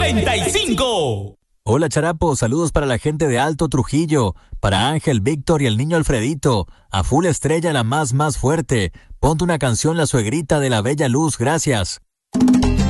95. Hola Charapo, saludos para la gente de Alto Trujillo, para Ángel, Víctor y el niño Alfredito, a Full Estrella la más fuerte. Ponte una canción La Suegrita de la Bella Luz, gracias.